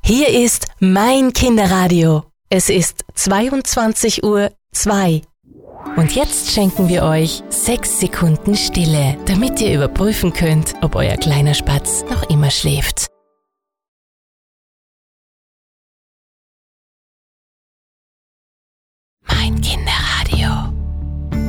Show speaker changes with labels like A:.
A: Hier ist mein Kinderradio. Es ist 22:02 Uhr. Und jetzt schenken wir euch 6 Sekunden Stille, damit ihr überprüfen könnt, ob euer kleiner Spatz noch immer schläft. Mein Kinderradio.